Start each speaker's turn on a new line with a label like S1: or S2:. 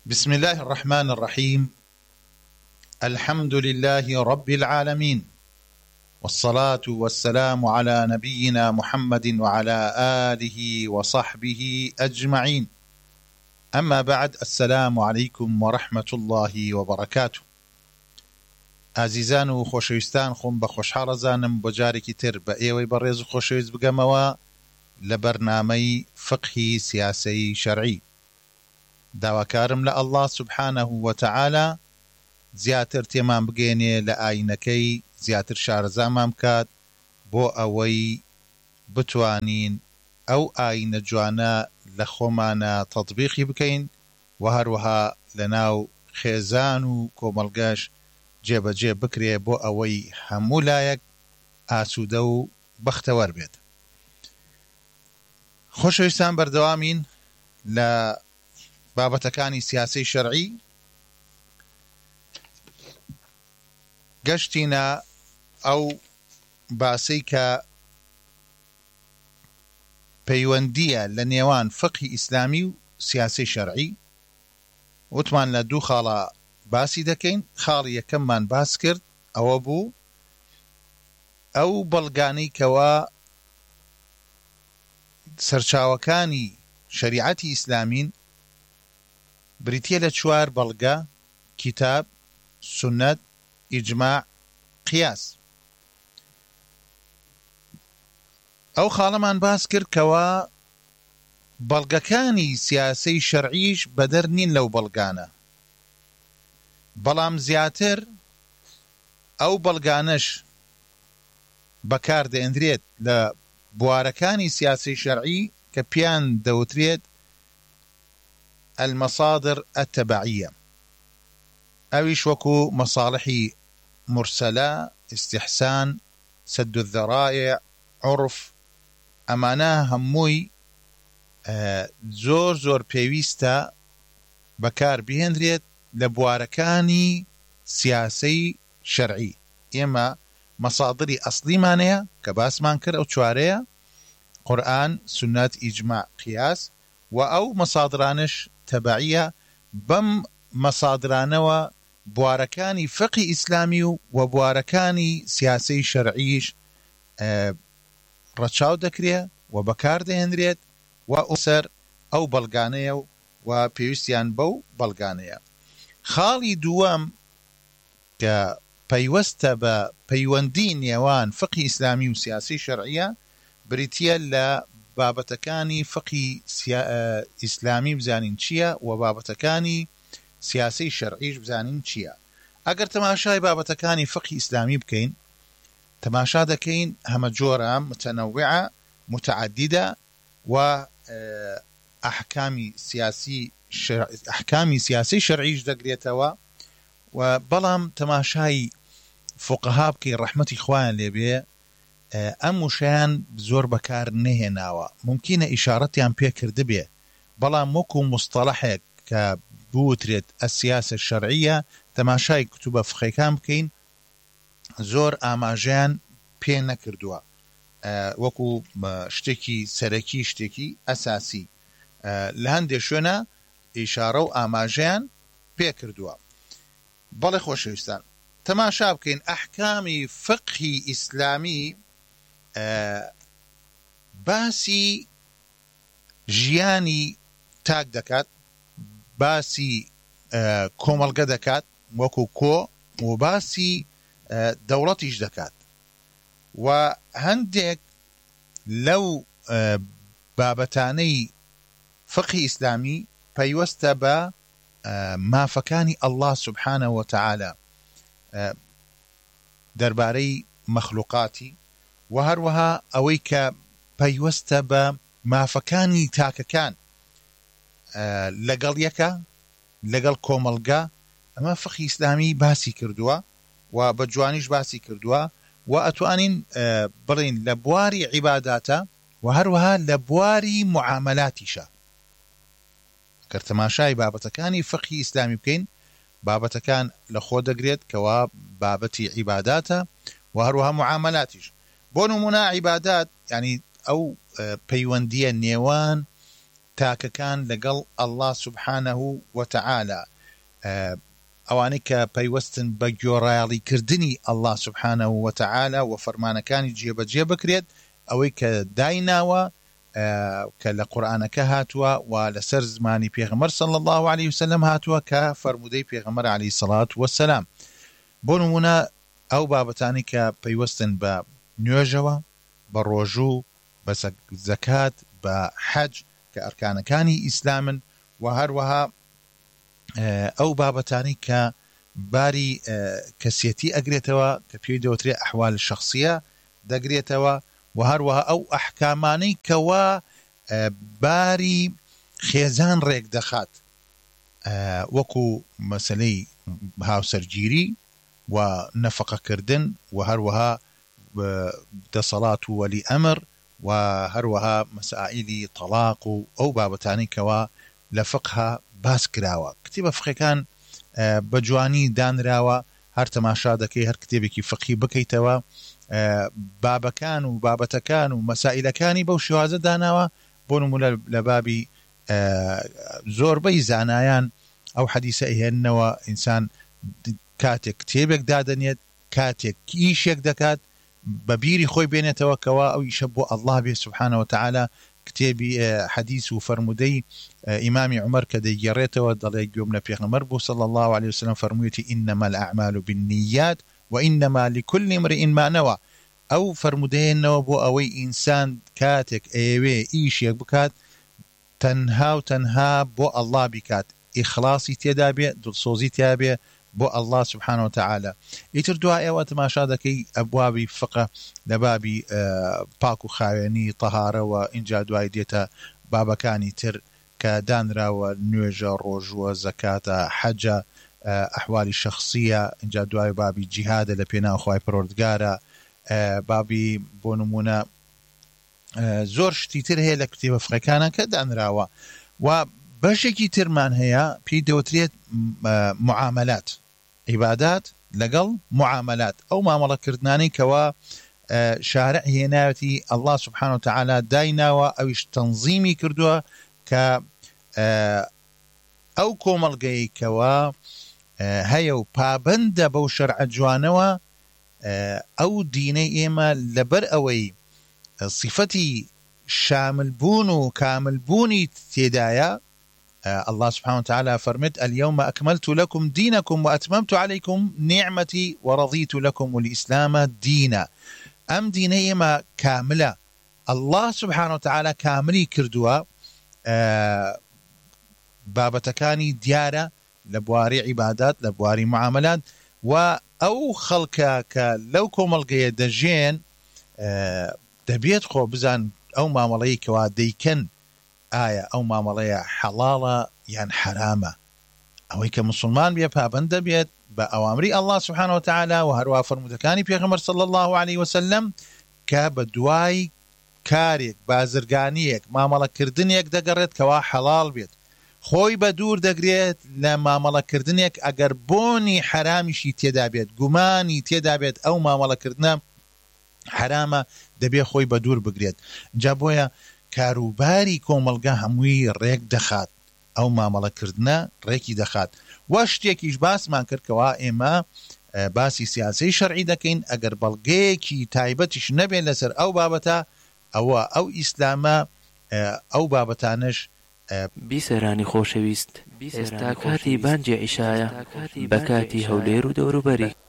S1: بسم الله الرحمن الرحيم. الحمد لله رب العالمين، والصلاة والسلام على نبينا محمد وعلى آله وصحبه أجمعين. أما بعد، السلام عليكم ورحمة الله وبركاته. ئازیزان و خۆشەویستان، خۆم بە خۆشحاڵەزانم بۆ جارێکی تر بە ئێوەی بەڕێز و خۆشەویست بگەمەوە لە بەرنامەی فقهی سیاسەی شەرعی. داواکارم لە ئەڵڵا سوبحانەه وتەعالا زیاتر تێمان بگەێنێ لە ئاینەکەی، زیاتر شارەزامان بکات بۆ ئەوەی بتوانین ئەو ئاینە جوانە لە خۆمانە تەطبیقی بکەین و هەروەها لە ناو خێزان و کۆمەڵگەش جێبەجێ بکرێ بۆ ئەوەی هەموو لایەک ئاسوودە و بەختەوەر بێت. خۆشەویستان، بەردەوامین لە بابەتەکانی سیاسەی شەرعی. گەشتینە ئەو باسەی کە پەیوەندیە لە نێوان فقهی ئیسلامی و سیاسەی شەرعی. وتمان لە دوو خاڵە باسی دەکەین. خاڵی یەکەممان باس کرد ئەوە بوو ئەو بەڵگانەی کەوا سەرچاوەکانی شەریعەتی ئیسلامین بریتیە لە چوار بەڵگە: کتاب، سنەت، ئیجماع، قیاس. ئەو خاڵەمان باس کرد کەوا بەڵگەکانی سیاسەی شەرعیش بەدەر نین لەو بەڵگانە، بەڵام زیاتر ئەو بەڵگانەش بەکار دەهێنرێت لە بوارەکانی سیاسەی شەرعی کە پیان دەوترێت المصادر التبعية، أويش وكو مصالحي مرسلة، استحسان، سد الذرائع، عرف. أمانة هموي زور بيويستا بكار بهندريت لبواركاني سياسي شرعي. إما مصادري أصلي مانيا كباس مانكر أو تشواريا: قرآن، سنة، إجماع، قياس. وأو مصادرانش تبعية بم مصادرانوا بواركاني فقه إسلامي وبواركاني سياسي شرعيش رتشاو دكريا وبكار دهندريت وأسر أو بلغانيا وبيوستيان بو بلغانيا. خالي دوام كبيوست بيوندين نيوان فقه إسلامي وسياسي شرعية بريتيا ل بابەتەکانی فقهی ئیسلامی بزانین چییە و بابەتەکانی سیاسەی شەرعیش بزانین چییە. ئەگەر تەماشای بابەتەکانی فقهی ئیسلامی بکەین، تەماشا دەکەین هەمە جۆرە متەنەوعە متعددە و ئەحکامی سیاسی شەرعیش دەگرێتەوە. و بەڵام تەماشای فوقەها بکەین ڕەحمەتی خوایان لێبێ، ئەم وشیان زۆر بەکار نەهێناوە. ممکنە ئیشارەتیان پێ کردبێ، بەڵام وەکو مستەڵەحێک کە بوترێت ئەسیاسە شەرعیە، تەماشای کتوبە فقهیەکان بکەین، زۆر ئاماژەیان پێ نەکردووە وەکو شتێکی سەرەکی، شتێکی ئەساسی. لە هەندێک شوێنە ئیشارە و ئاماژەیان پێ کردووە. بەڵێ خۆشەویستان، تەماشا بکەین ئەحکامی فقهی ئیسلامی باسی ژیانی تاک دەکات، باسی کۆمەڵگە دەکات وەکو کۆ، و باسی دەوڵەتیش دەکات. و هەندێک لەو بابەتانەی فقهی ئیسلامی پەیوەستە بە مافەکانی ئەڵڵا سوبحانە وتەعالا دەربارەی مەخلوقاتی، و هەروەها ئەوەی کە پەیوەستە بە مافەکانی تاکەکان لەگەڵ یەکە، لەگەڵ کۆمەڵگە. ئەمە فقهی ئیسلامی باسی کردووە و بە جوانیش باسی کردووە، و ئەتوانین بڵین لە بواری عیباداتە و هەروەها لە بواری معاملاتیشە. کە تەماشای بابەتەکانی فقهی ئیسلامی بکەین، بابەتەکان لە خۆ دەگرێت کەوا بابەتی عیباداتە و هەروەها معاملاتیش. بۆ نمونە عیبادات یعنی ئەو پەیوەندیە نێوان تاکەکان لەگەڵ الله سبحانه وتعالى ئەوانەی کە پەیوەستن بە گۆڕایاڵیکردنی الله سبحانه وتعالى و فەرمانەکانی جێبەجێ بکرێت ئەوەی کە دایناوە کە لە قورئانەکە هاتووە و لەسەر زمانی پێغەمبەر صلی الله عليه وسلم هاتووە کە فەرموودەی پێغەمبەر عليه الصلاة والسلام. بۆ نمونە ئەو بابەتانی کە پەیوەستن بە نوێژەوە، بە ڕۆژوو، بە زەکات، بە حەج کە ئەرکانەکانی ئیسلامن، و هەروەها ئەو بابەتانی کە باری کەسێتی ئەگرێتەوە کە پێی دەوترێت ئەحوال شخصیە دەگرێتەوە، و هەروەها ئەو ئەحکامانەی کەوا باری خێزان ڕێک دەخات، وەکو مەسەلەی هاوسەرگیری و نەفەقەکردن، و هەروەها دەسەڵات و وەلی ئەمر، و هەروەها مەسائیلی تەلاق و ئەو بابەتانی کەوا لە فقها باس کراوە. کتێبە فقهەکان بە جوانی دانراوە، هەر تەماشا دەکەی هەر کتێبێکی فقهی بکەیتەوە، بابەکان و بابەتەکان و مەسائیلەکانی بەو شێوازە داناوە. بۆ نمونە لە بابی زۆربەی زانایان ئەو حەدیسە ئەهێننەوە ئینسان کاتێک کتێبێک دادەنێت، کاتێک ئیشێک دەکات، بە بیری خۆی بێنێتەوە کەوا ئەو ئیشە بۆ ئەڵڵاه بێ سبحانه وتعالى. کتێبی حەدیث و فەرموودەی ئیمامی عومەر کە دەیگەڕێتەوە دەڵێ گوێم لە پێغەمبەر بوو صلی الله عليه وسلم فەرموویەتی ئینەما الأعمال بالنیات وإنما لكل امرئ ما نوى. ئەو فەرموودەیەنەوە بۆ ئەوەی ئینسان کاتێک ئەیەوێ ئیشێک بکات تەنها و تەنها بۆ ئەڵڵاه بیکات، ئیخلاصی تێدا بێ، دڵسۆزی تێدا بێ بۆ ئەڵڵاه سبحانه وتعالى. ئیتر دوای ئەوە تەماشا دەکەی ئەبوابی فقه لە بابی پاک و خاوێنی تەهارەوە، اینجا دوای دێتە بابەکانی تر کە دانراوە نوێژە، ڕۆژوە، زەکاتە، حەجە، ئەحوالی شخصیە، اینجا دوای بابی جیهادە لە پێناو خوای پەروەردگارە، بابی بۆ نمونە زۆر شتی تر هەیە لە کتێبە فقهەکانە کە دانراوە. و بەشێکی ترمان هەیە پێی دەوترێت معاملات، عیبادات لەگەڵ معاملات، ئەو مامەڵەکردنانەی کەوا شارع هێناوەتی الله سبحانه وتعالى دایناوە، ئەویش تەنظیمی کردووە کە ئەو کۆمەڵگەی کەوا هەیە و پابەندە بەو شەرعە جوانەوە، ئەو دینەی ئێمە لەبەر ئەوەی صفەتی شاملبوون و کاملبوونی تێدایە، الله سبحانه وتعالى فرمت اليوم أكملت لكم دينكم وأتممت عليكم نعمتي ورضيت لكم الإسلام دينا. أم ديني ما كاملة، الله سبحانه وتعالى كاملي كردوا بابتكاني ديارة لبواري عبادات، لبواري معاملات، وأو خلقك لو كوملقية دجين دەبێت خۆ بزان ئەو مامەڵەیە کەوا دەیکەن ئایا ئەو مامەڵەیە حەڵاڵە یان حرامە. ئەوەی کە مسلمان بێ پابەندە بێت بە ئەوامری الله سبحانه وتعالى و هەروە فەرموودەکانی پێغەمبەر صلی الله عليه وسلم کە بە دوای کارێک، بازرگانیەک، مامەڵەکردنێک دەگەڕێت کەوا حەڵاڵ بێت، خۆی بە دوور دەگرێت لە مامەڵەکردنێک ئەگەر بۆنی حرامیشی تێدا بێت، گومانی تێدا بێت ئەو مامەڵەکردنە حرامە، دەبێ خۆی بە دوور بگرێت. جا بۆیە کاروباری کۆمەلگا هەمووی ڕێک دەخات، ئەو مامەڵەکردنە ڕێکی دەخات. وە شتێکیش باسمان کردکەوە ئێمە باسی سیاسی شەرعی دەکەین، ئەگەر بەڵگەیەکی تایبەتیش نەبێت لەسەر ئەو بابەتە، ئەوە ئەو ئیسلامە ئەو بابەتانش.
S2: بیسەرانی خۆشەویست، ئێستا کاتی بانگی عیشایە بە کاتی هەولێر و دەوروبەری.